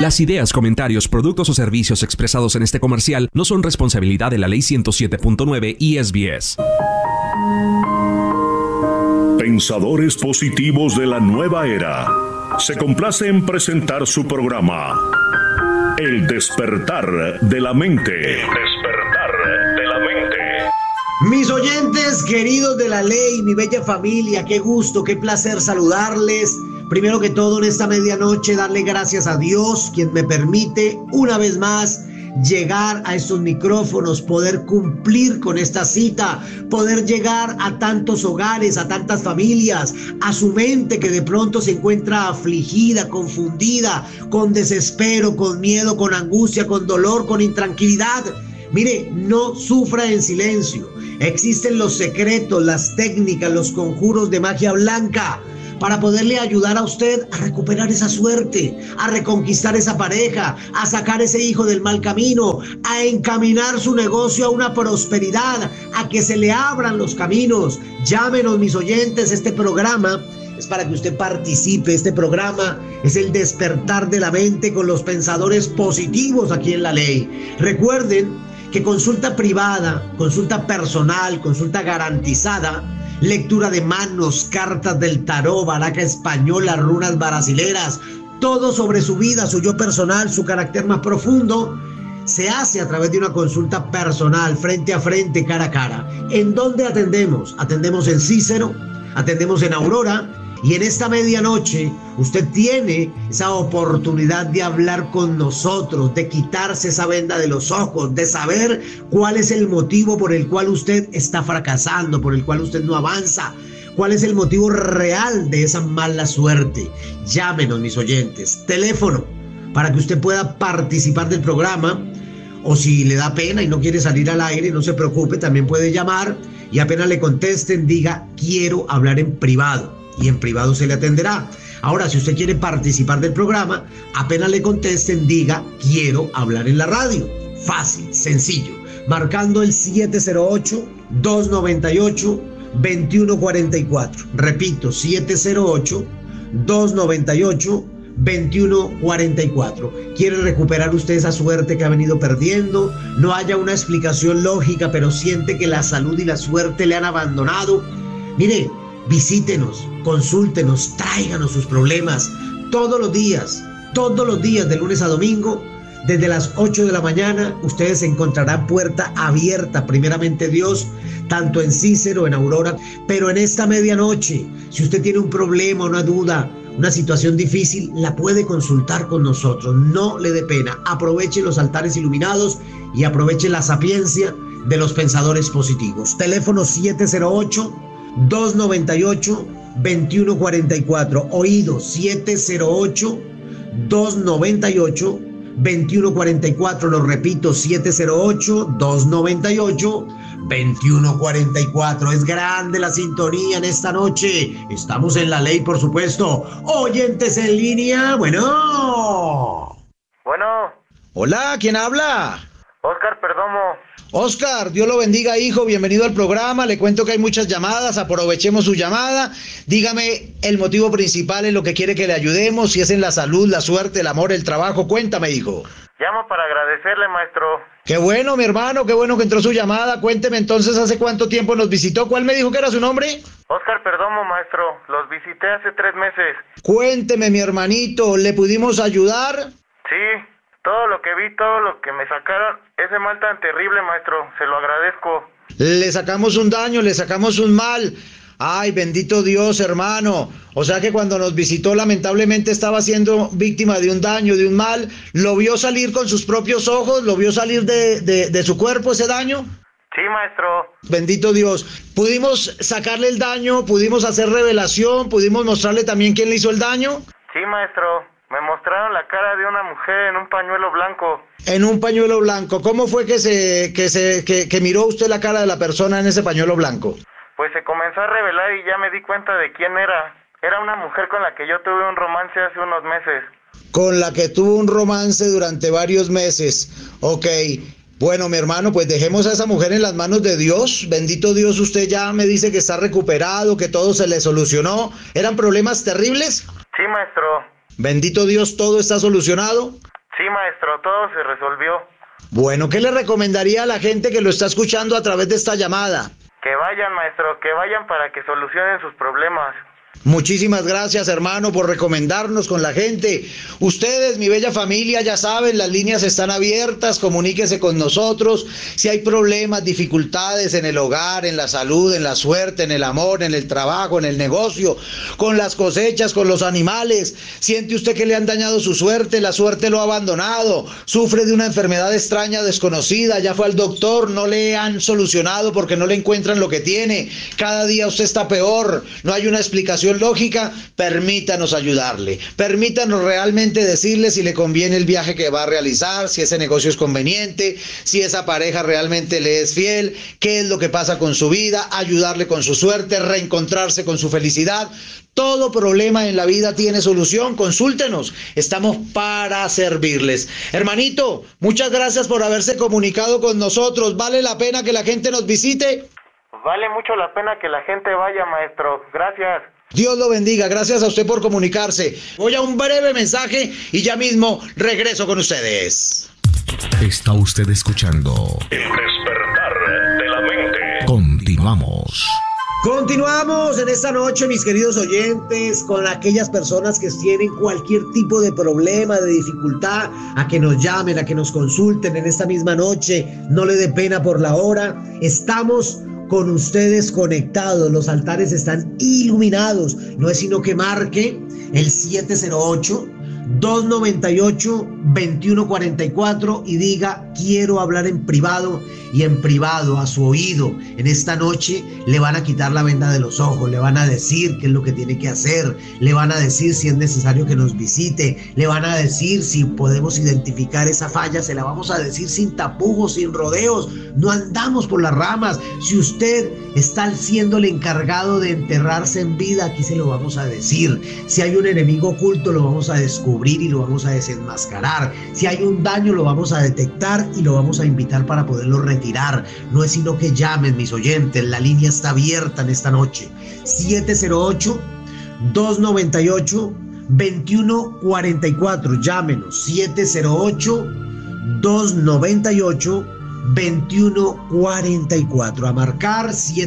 Las ideas, comentarios, productos o servicios expresados en este comercial no son responsabilidad de la Ley 107.9 y SBS. Pensadores positivos de la nueva era. Se complace en presentar su programa El despertar de la mente. El despertar de la mente. Mis oyentes queridos de la ley, mi bella familia, qué gusto, qué placer saludarles. Primero que todo, en esta medianoche, darle gracias a Dios, quien me permite una vez más llegar a estos micrófonos, poder cumplir con esta cita, poder llegar a tantos hogares, a tantas familias, a su mente que de pronto se encuentra afligida, confundida, con desespero, con miedo, con angustia, con dolor, con intranquilidad. Mire, no sufra en silencio. Existen los secretos, las técnicas, los conjuros de magia blanca para poderle ayudar a usted a recuperar esa suerte, a reconquistar esa pareja, a sacar ese hijo del mal camino, a encaminar su negocio a una prosperidad, a que se le abran los caminos. Llámenos, mis oyentes, este programa es para que usted participe. Este programa es el despertar de la mente con los pensadores positivos aquí en la ley. Recuerden que consulta privada, consulta personal, consulta garantizada, lectura de manos, cartas del tarot, baraja española, runas brasileras, todo sobre su vida, su yo personal, su carácter más profundo, se hace a través de una consulta personal, frente a frente, cara a cara. ¿En dónde atendemos? Atendemos en Cícero, atendemos en Aurora, y en esta medianoche usted tiene esa oportunidad de hablar con nosotros, de quitarse esa venda de los ojos, de saber cuál es el motivo por el cual usted está fracasando, por el cual usted no avanza, cuál es el motivo real de esa mala suerte. Llámenos, mis oyentes. Teléfono para que usted pueda participar del programa, o si le da pena y no quiere salir al aire, no se preocupe, también puede llamar y apenas le contesten, diga: quiero hablar en privado. Y en privado se le atenderá. Ahora, si usted quiere participar del programa, apenas le contesten, diga: quiero hablar en la radio. Fácil, sencillo, marcando el 708-298-2144. Repito, 708-298-2144. ¿Quiere recuperar usted esa suerte que ha venido perdiendo? No haya una explicación lógica, pero siente que la salud y la suerte le han abandonado. Mire, visítenos, consúltenos, tráiganos sus problemas todos los días, de lunes a domingo, desde las 8 de la mañana. Ustedes encontrarán puerta abierta, primeramente Dios, tanto en Cícero, en Aurora, pero en esta medianoche, si usted tiene un problema, una duda, una situación difícil, la puede consultar con nosotros. No le dé pena, aproveche los altares iluminados y aproveche la sapiencia de los pensadores positivos. Teléfono 708-298-2144. Oído, 708-298-2144. Lo repito, 708-298-2144. Es grande la sintonía en esta noche. Estamos en la ley, por supuesto. Oyentes en línea. Bueno. Hola, ¿quién habla? Oscar Perdomo. Oscar, Dios lo bendiga, hijo, bienvenido al programa. Le cuento que hay muchas llamadas, aprovechemos su llamada. Dígame el motivo principal, en lo que quiere que le ayudemos, si es en la salud, la suerte, el amor, el trabajo. Cuéntame, hijo. Llamo para agradecerle, maestro. Qué bueno, mi hermano, qué bueno que entró su llamada. Cuénteme entonces, ¿hace cuánto tiempo nos visitó? ¿Cuál me dijo que era su nombre? Oscar Perdomo, maestro. Los visité hace 3 meses. Cuénteme, mi hermanito, ¿le pudimos ayudar? Sí, todo lo que vi, todo lo que me sacaron, ese mal tan terrible, maestro, se lo agradezco. Le sacamos un daño, le sacamos un mal. Ay, bendito Dios, hermano. O sea que cuando nos visitó, lamentablemente estaba siendo víctima de un daño, de un mal. ¿Lo vio salir con sus propios ojos? ¿Lo vio salir de su cuerpo ese daño? Sí, maestro. Bendito Dios. ¿Pudimos sacarle el daño? ¿Pudimos hacer revelación? ¿Pudimos mostrarle también quién le hizo el daño? Sí, maestro. Me mostraron la cara de una mujer en un pañuelo blanco. En un pañuelo blanco. ¿Cómo fue que miró usted la cara de la persona en ese pañuelo blanco? Pues se comenzó a revelar y ya me di cuenta de quién era. Era una mujer con la que yo tuve un romance hace unos meses. Con la que tuvo un romance durante varios meses. Ok. Bueno, mi hermano, pues dejemos a esa mujer en las manos de Dios. Bendito Dios, usted ya me dice que está recuperado, que todo se le solucionó. ¿Eran problemas terribles? Sí, maestro. Bendito Dios, ¿todo está solucionado? Sí, maestro, todo se resolvió. Bueno, ¿qué le recomendaría a la gente que lo está escuchando a través de esta llamada? Que vayan, maestro, que vayan para que solucionen sus problemas. Muchísimas gracias, hermano, por recomendarnos con la gente. Ustedes, mi bella familia, ya saben, las líneas están abiertas, comuníquese con nosotros. Si hay problemas, dificultades en el hogar, en la salud, en la suerte, en el amor, en el trabajo, en el negocio, con las cosechas, con los animales. Siente usted que le han dañado su suerte, la suerte lo ha abandonado. Sufre de una enfermedad extraña, desconocida, ya fue al doctor, no le han solucionado porque no le encuentran lo que tiene. Cada día usted está peor, no hay una explicación lógica. Permítanos ayudarle, permítanos realmente decirle si le conviene el viaje que va a realizar, si ese negocio es conveniente, si esa pareja realmente le es fiel, qué es lo que pasa con su vida, ayudarle con su suerte, reencontrarse con su felicidad. Todo problema en la vida tiene solución, consúltenos, estamos para servirles. Hermanito, muchas gracias por haberse comunicado con nosotros. ¿Vale la pena que la gente nos visite? Vale mucho la pena que la gente vaya, maestro. Gracias. Dios lo bendiga, gracias a usted por comunicarse. Voy a un breve mensaje y ya mismo regreso con ustedes. Está usted escuchando El despertar de la mente. Continuamos. Continuamos en esta noche, mis queridos oyentes, con aquellas personas que tienen cualquier tipo de problema, de dificultad, a que nos llamen, a que nos consulten en esta misma noche. No le dé pena por la hora. Estamos con ustedes conectados, los altares están iluminados. No es sino que marque el 708-298-2144 y diga: quiero hablar en privado. Y en privado, a su oído, en esta noche le van a quitar la venda de los ojos, le van a decir qué es lo que tiene que hacer, le van a decir si es necesario que nos visite, le van a decir si podemos identificar esa falla, se la vamos a decir sin tapujos, sin rodeos, no andamos por las ramas. Si usted está siendo el encargado de enterrarse en vida, aquí se lo vamos a decir. Si hay un enemigo oculto, lo vamos a descubrir y lo vamos a desenmascarar. Si hay un daño, lo vamos a detectar y lo vamos a invitar para poderlo retirar. No es sino que llamen, mis oyentes, la línea está abierta en esta noche. 708-298-2144, llámenos. 708-298-2144, a marcar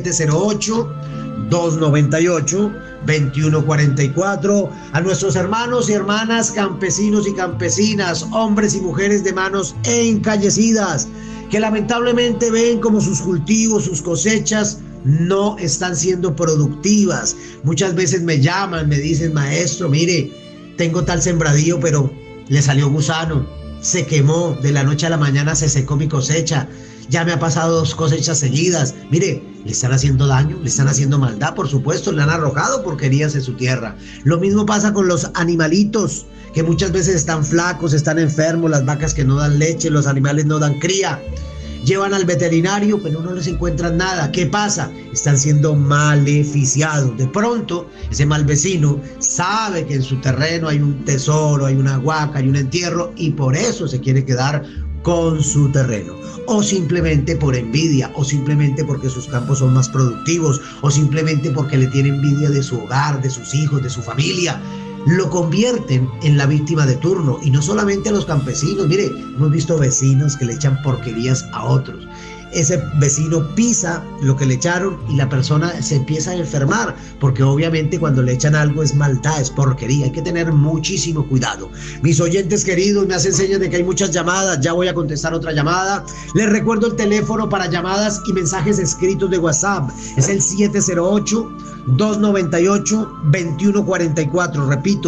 708-298-2144. A nuestros hermanos y hermanas campesinos y campesinas, hombres y mujeres de manos encallecidas, que lamentablemente ven como sus cultivos, sus cosechas no están siendo productivas. Muchas veces me llaman, me dicen: maestro, mire, tengo tal sembradío, pero le salió gusano, se quemó, de la noche a la mañana se secó mi cosecha, ya me ha pasado 2 cosechas seguidas. Mire, le están haciendo daño, le están haciendo maldad, por supuesto, le han arrojado porquerías en su tierra. Lo mismo pasa con los animalitos, que muchas veces están flacos, están enfermos, las vacas que no dan leche, los animales no dan cría. Llevan al veterinario, pero no les encuentran nada. ¿Qué pasa? Están siendo maleficiados. De pronto, ese mal vecino sabe que en su terreno hay un tesoro, hay una huaca, hay un entierro, y por eso se quiere quedar con su terreno. O simplemente por envidia, o simplemente porque sus campos son más productivos, o simplemente porque le tiene envidia de su hogar, de sus hijos, de su familia. Lo convierten en la víctima de turno, y no solamente a los campesinos. Mire, hemos visto vecinos que le echan porquerías a otros. Ese vecino pisa lo que le echaron y la persona se empieza a enfermar, porque obviamente cuando le echan algo es maldad, es porquería. Hay que tener muchísimo cuidado. Mis oyentes queridos, me hacen señas de que hay muchas llamadas. Ya voy a contestar otra llamada. Les recuerdo el teléfono para llamadas y mensajes escritos de WhatsApp. Es el 708-298-2144. Repito,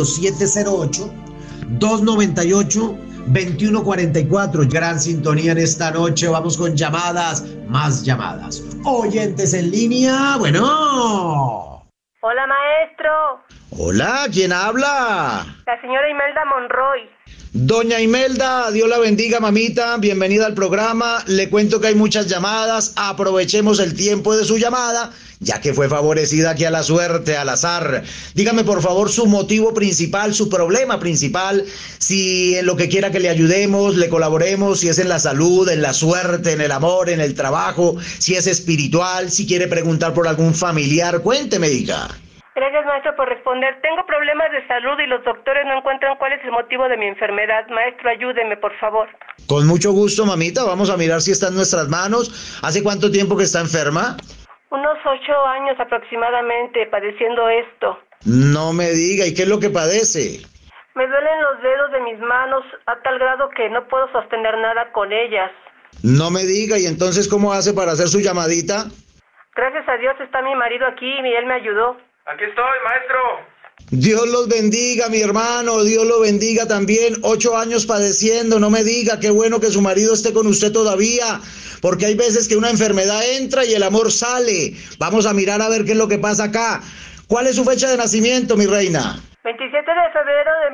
708-298-2144. Gran sintonía en esta noche. Vamos con llamadas, más llamadas. Oyentes en línea, bueno. Hola, maestro. Hola, ¿quién habla? La señora Imelda Monroy. Doña Imelda, Dios la bendiga, mamita, bienvenida al programa. Le cuento que hay muchas llamadas, aprovechemos el tiempo de su llamada, ya que fue favorecida aquí a la suerte, al azar. Dígame por favor su motivo principal, su problema principal, si en lo que quiera que le ayudemos, le colaboremos, si es en la salud, en la suerte, en el amor, en el trabajo, si es espiritual, si quiere preguntar por algún familiar, cuénteme, hija. Gracias, maestro, por responder. Tengo problemas de salud y los doctores no encuentran cuál es el motivo de mi enfermedad. Maestro, ayúdeme, por favor. Con mucho gusto, mamita. Vamos a mirar si está en nuestras manos. ¿Hace cuánto tiempo que está enferma? Unos 8 años aproximadamente padeciendo esto. No me diga. ¿Y qué es lo que padece? Me duelen los dedos de mis manos a tal grado que no puedo sostener nada con ellas. No me diga. ¿Y entonces cómo hace para hacer su llamadita? Gracias a Dios está mi marido aquí y él me ayudó. Aquí estoy, maestro. Dios los bendiga, mi hermano, Dios lo bendiga también. 8 años padeciendo, no me diga, qué bueno que su marido esté con usted todavía, porque hay veces que una enfermedad entra y el amor sale. Vamos a mirar a ver qué es lo que pasa acá. ¿Cuál es su fecha de nacimiento, mi reina? 27 de febrero de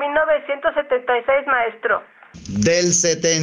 1976, maestro. Del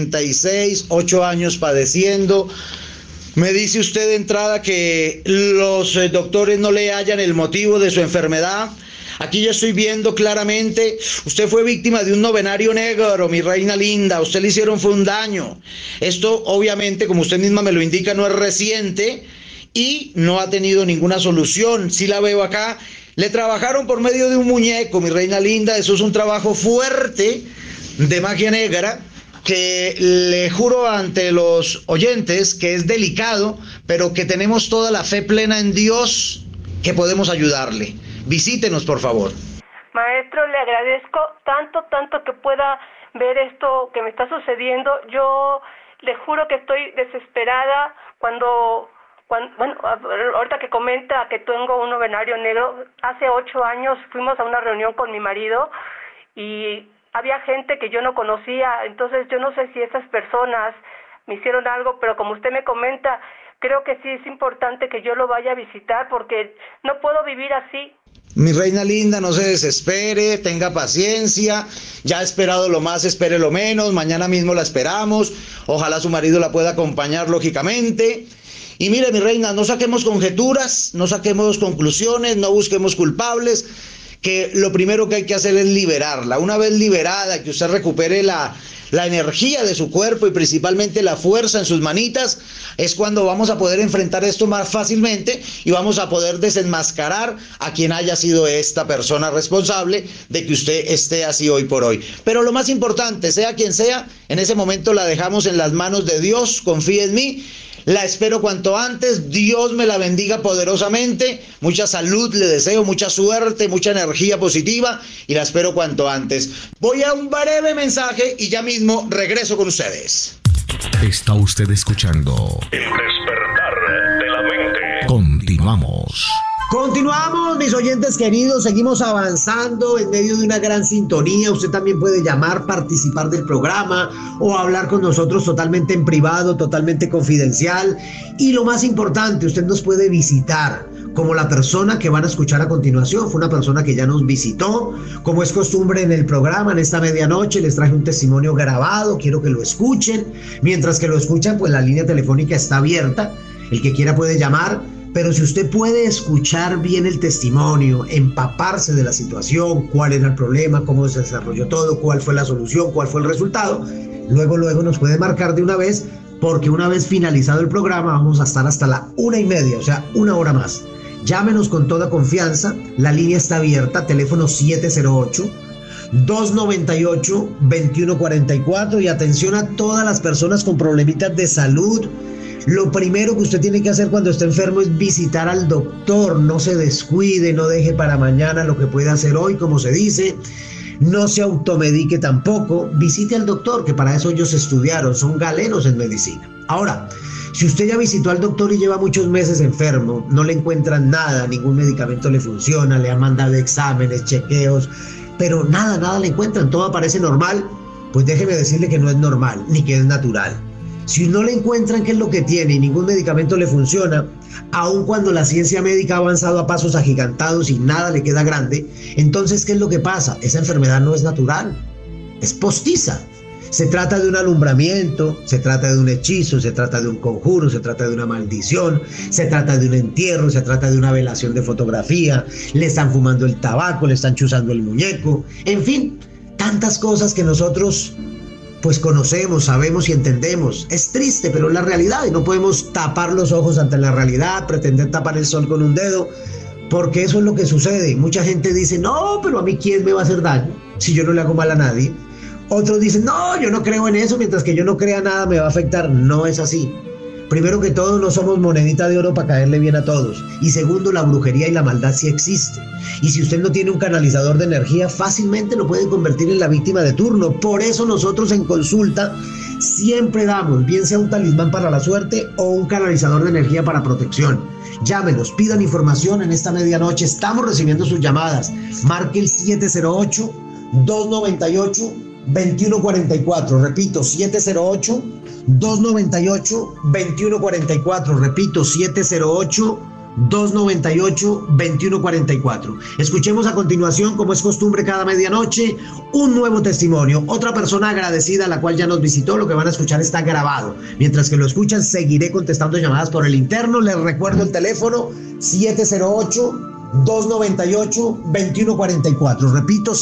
76, 8 años padeciendo. Me dice usted de entrada que los doctores no le hallan el motivo de su enfermedad. Aquí yo estoy viendo claramente, usted fue víctima de un novenario negro, mi reina linda, a usted le hicieron fue un daño. Esto obviamente, como usted misma me lo indica, no es reciente y no ha tenido ninguna solución. Sí la veo acá, le trabajaron por medio de un muñeco, mi reina linda, eso es un trabajo fuerte de magia negra, que le juro ante los oyentes que es delicado, pero que tenemos toda la fe plena en Dios que podemos ayudarle. Visítenos, por favor. Maestro, le agradezco tanto que pueda ver esto que me está sucediendo. Yo le juro que estoy desesperada cuando bueno, ahorita que comenta que tengo un novenario negro, hace 8 años fuimos a una reunión con mi marido y había gente que yo no conocía, entonces yo no sé si esas personas me hicieron algo, pero como usted me comenta, creo que sí es importante que yo lo vaya a visitar porque no puedo vivir así. Mi reina linda, no se desespere, tenga paciencia, ya ha esperado lo más, espere lo menos, mañana mismo la esperamos, ojalá su marido la pueda acompañar lógicamente. Y mire, mi reina, no saquemos conjeturas, no saquemos conclusiones, no busquemos culpables, que lo primero que hay que hacer es liberarla. Una vez liberada, que usted recupere la energía de su cuerpo y principalmente la fuerza en sus manitas, es cuando vamos a poder enfrentar esto más fácilmente y vamos a poder desenmascarar a quien haya sido esta persona responsable de que usted esté así hoy por hoy. Pero lo más importante, sea quien sea, en ese momento la dejamos en las manos de Dios, confíe en mí. La espero cuanto antes, Dios me la bendiga poderosamente, mucha salud le deseo, mucha suerte, mucha energía positiva y la espero cuanto antes. Voy a un breve mensaje y ya mismo regreso con ustedes. Está usted escuchando El despertar de la mente. Continuamos. Continuamos, mis oyentes queridos, seguimos avanzando en medio de una gran sintonía. Usted también puede llamar, participar del programa o hablar con nosotros totalmente en privado, totalmente confidencial. Y lo más importante, usted nos puede visitar como la persona que van a escuchar a continuación. Fue una persona que ya nos visitó. Como es costumbre en el programa, en esta medianoche les traje un testimonio grabado, quiero que lo escuchen. Mientras que lo escuchan, pues la línea telefónica está abierta. El que quiera puede llamar. Pero si usted puede escuchar bien el testimonio, empaparse de la situación, cuál era el problema, cómo se desarrolló todo, cuál fue la solución, cuál fue el resultado, luego nos puede marcar de una vez, porque una vez finalizado el programa vamos a estar hasta la 1:30, o sea, 1 hora más. Llámenos con toda confianza, la línea está abierta, teléfono 708-298-2144 y atención a todas las personas con problemitas de salud. Lo primero que usted tiene que hacer cuando esté enfermo es visitar al doctor. No se descuide, no deje para mañana lo que puede hacer hoy, como se dice. No se automedique tampoco. Visite al doctor, que para eso ellos estudiaron, son galenos en medicina. Ahora, si usted ya visitó al doctor y lleva muchos meses enfermo, no le encuentran nada, ningún medicamento le funciona, le han mandado exámenes, chequeos, pero nada le encuentran, todo aparece normal, pues déjeme decirle que no es normal, ni que es natural. Si no le encuentran qué es lo que tiene y ningún medicamento le funciona, aun cuando la ciencia médica ha avanzado a pasos agigantados y nada le queda grande, entonces ¿qué es lo que pasa? Esa enfermedad no es natural, es postiza. Se trata de un alumbramiento, se trata de un hechizo, se trata de un conjuro, se trata de una maldición, se trata de un entierro, se trata de una velación de fotografía, le están fumando el tabaco, le están chuzando el muñeco, en fin, tantas cosas que nosotros pues conocemos, sabemos y entendemos. Es triste, pero es la realidad y no podemos tapar los ojos ante la realidad, pretender tapar el sol con un dedo, porque eso es lo que sucede. Mucha gente dice, no, pero a mí ¿quién me va a hacer daño si yo no le hago mal a nadie? Otros dicen, no, yo no creo en eso, mientras que yo no crea nada me va a afectar. No es así. Primero que todo, no somos monedita de oro para caerle bien a todos. Y segundo, la brujería y la maldad sí existe. Y si usted no tiene un canalizador de energía, fácilmente lo pueden convertir en la víctima de turno. Por eso nosotros en consulta siempre damos, bien sea un talismán para la suerte o un canalizador de energía para protección. Llámenos, pidan información en esta medianoche. Estamos recibiendo sus llamadas. Marque el 708-298-2144. Repito, 708-298-2144. Repito, 708-298-2144. Escuchemos a continuación, como es costumbre cada medianoche, un nuevo testimonio. Otra persona agradecida a la cual ya nos visitó. Lo que van a escuchar está grabado. Mientras que lo escuchan, seguiré contestando llamadas por el interno. Les recuerdo el teléfono 708-298-2144. Repito,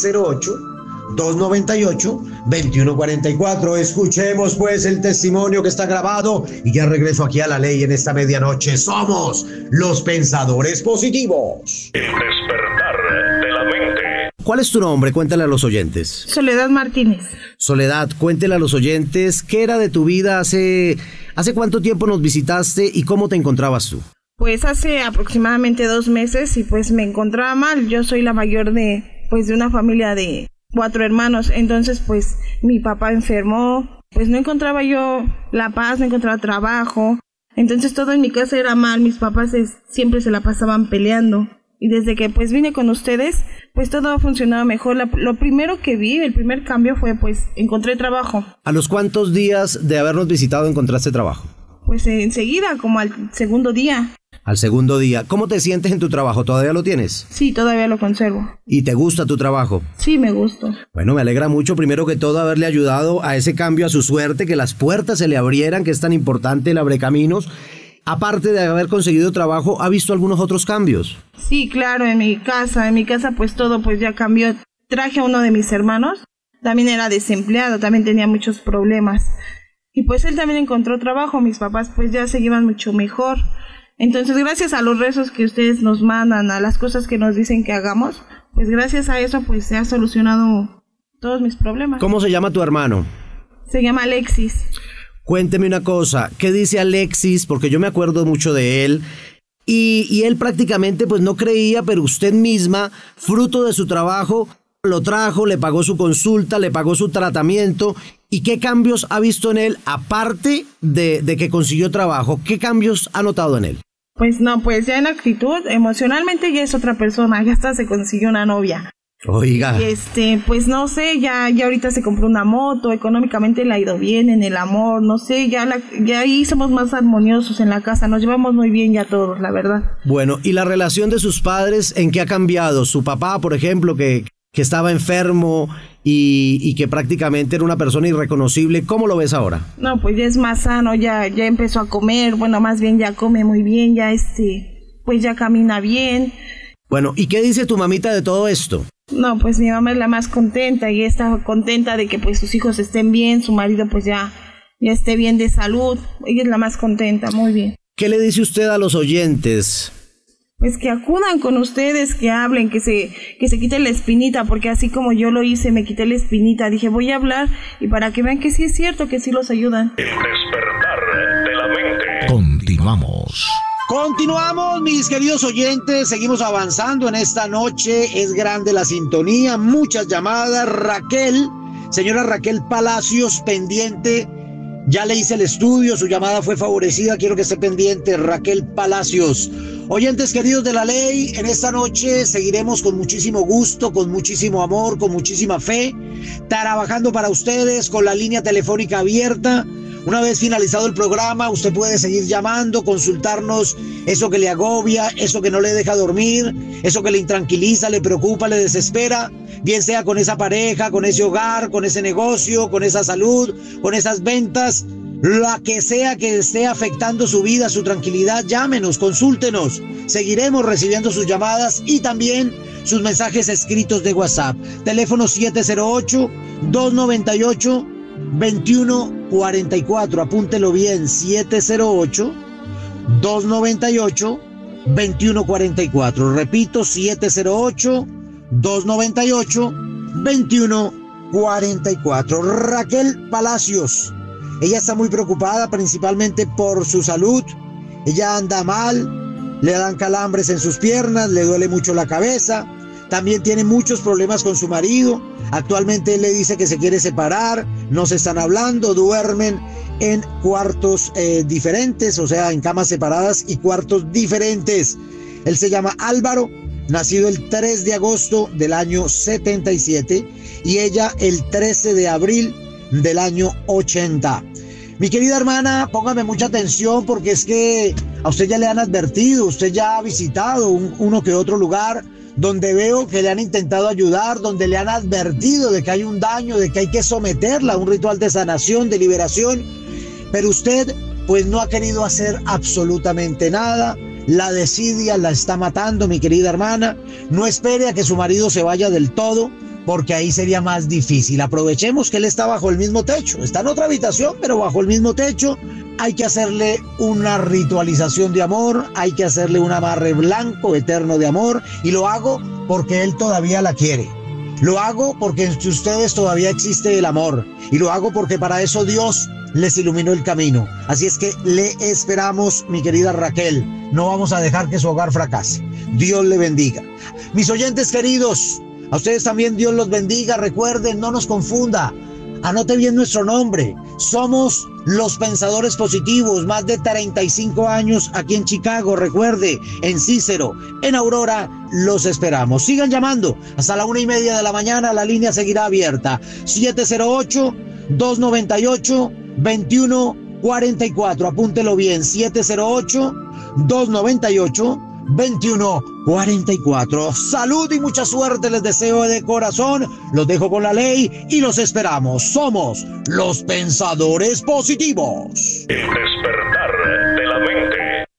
708-298-2144. Escuchemos pues el testimonio que está grabado y ya regreso aquí a La Ley en esta medianoche. Somos los Pensadores Positivos. El despertar de la mente. ¿Cuál es tu nombre? Cuéntale a los oyentes. Soledad Martínez. Soledad, cuéntale a los oyentes qué era de tu vida ¿hace cuánto tiempo nos visitaste y cómo te encontrabas tú? Pues hace aproximadamente 2 meses y pues me encontraba mal. Yo soy la mayor de una familia de 4 hermanos, entonces pues mi papá enfermó, pues no encontraba yo la paz, no encontraba trabajo, entonces todo en mi casa era mal, mis papás siempre se la pasaban peleando y desde que pues vine con ustedes pues todo ha funcionado mejor. Lo primero que vi, el primer cambio fue pues encontré trabajo. ¿A los cuántos días de habernos visitado encontraste trabajo? Pues enseguida, como al segundo día. Al segundo día. ¿Cómo te sientes en tu trabajo? ¿Todavía lo tienes? Sí, todavía lo conservo. ¿Y te gusta tu trabajo? Sí, me gusta. Bueno, me alegra mucho, primero que todo, haberle ayudado a ese cambio a su suerte, que las puertas se le abrieran, que es tan importante el abrecaminos. Aparte de haber conseguido trabajo, ¿ha visto algunos otros cambios? Sí, claro, en mi casa pues todo pues ya cambió. Traje a uno de mis hermanos, también era desempleado, también tenía muchos problemas. Y pues él también encontró trabajo, mis papás pues ya se llevan mucho mejor. Entonces, gracias a los rezos que ustedes nos mandan, a las cosas que nos dicen que hagamos, pues gracias a eso pues se ha solucionado todos mis problemas. ¿Cómo se llama tu hermano? Se llama Alexis. Cuénteme una cosa, ¿qué dice Alexis? Porque yo me acuerdo mucho de él. Y él prácticamente pues no creía, pero usted misma, fruto de su trabajo, lo trajo, le pagó su consulta, le pagó su tratamiento. ¿Y qué cambios ha visto en él, aparte de que consiguió trabajo? ¿Qué cambios ha notado en él? Pues no, pues ya en actitud, emocionalmente ya es otra persona, ya hasta se consiguió una novia. Oiga. Y pues no sé, ya ahorita se compró una moto, económicamente le ha ido bien en el amor, no sé, ya ahí somos más armoniosos en la casa, nos llevamos muy bien ya todos, la verdad. Bueno, ¿y la relación de sus padres en qué ha cambiado? Su papá, por ejemplo, que estaba enfermo y que prácticamente era una persona irreconocible, ¿cómo lo ves ahora? No, pues ya es más sano, ya empezó a comer, bueno, más bien ya come muy bien, ya pues ya camina bien. Bueno, ¿y qué dice tu mamita de todo esto? No, pues mi mamá es la más contenta y está contenta de que pues sus hijos estén bien, su marido pues ya esté bien de salud, ella es la más contenta, muy bien. ¿Qué le dice usted a los oyentes? Pues que acudan con ustedes, que hablen, que se quiten la espinita, porque así como yo lo hice, me quité la espinita, dije voy a hablar y para que vean que sí es cierto, que sí los ayudan. El despertar de la mente. Continuamos. Continuamos, mis queridos oyentes, seguimos avanzando en esta noche, es grande la sintonía, muchas llamadas. Raquel, señora Raquel Palacios, pendiente, ya le hice el estudio, su llamada fue favorecida, quiero que esté pendiente, Raquel Palacios. Oyentes queridos de La Ley, en esta noche seguiremos con muchísimo gusto, con muchísimo amor, con muchísima fe, trabajando para ustedes con la línea telefónica abierta. Una vez finalizado el programa, usted puede seguir llamando, consultarnos eso que le agobia, eso que no le deja dormir, eso que le intranquiliza, le preocupa, le desespera, bien sea con esa pareja, con ese hogar, con ese negocio, con esa salud, con esas ventas, la que sea que esté afectando su vida, su tranquilidad, llámenos, consúltenos. Seguiremos recibiendo sus llamadas y también sus mensajes escritos de WhatsApp. Teléfono 708-298-2144, apúntelo bien, 708-298-2144. 2144. Repito, 708-298-2144. Raquel Palacios. Ella está muy preocupada principalmente por su salud. Ella anda mal, le dan calambres en sus piernas, le duele mucho la cabeza. También tiene muchos problemas con su marido. Actualmente él le dice que se quiere separar, no se están hablando, duermen en cuartos diferentes, o sea, en camas separadas y cuartos diferentes. Él se llama Álvaro, nacido el 3 de agosto del año 77 y ella el 13 de abril del año 80. Mi querida hermana, póngame mucha atención porque es que a usted ya le han advertido, usted ya ha visitado uno que otro lugar donde veo que le han intentado ayudar, donde le han advertido de que hay un daño, de que hay que someterla a un ritual de sanación, de liberación, pero usted pues no ha querido hacer absolutamente nada. La desidia la está matando, mi querida hermana. No espere a que su marido se vaya del todo, porque ahí sería más difícil. Aprovechemos que él está bajo el mismo techo, está en otra habitación, pero bajo el mismo techo. Hay que hacerle una ritualización de amor, hay que hacerle un amarre blanco eterno de amor, y lo hago porque él todavía la quiere. Lo hago porque entre ustedes todavía existe el amor, y lo hago porque para eso Dios les iluminó el camino. Así es que le esperamos, mi querida Raquel. No vamos a dejar que su hogar fracase. Dios le bendiga. Mis oyentes queridos, a ustedes también Dios los bendiga. Recuerden, no nos confunda. Anote bien nuestro nombre. Somos Los Pensadores Positivos. Más de 35 años aquí en Chicago. Recuerde, en Cícero, en Aurora, los esperamos. Sigan llamando. Hasta la 1:30 de la mañana. La línea seguirá abierta. 708-298-2144. Apúntelo bien. 708-298-2144. Salud y mucha suerte les deseo de corazón. Los dejo con la ley y los esperamos. Somos los Pensadores Positivos. El despertar.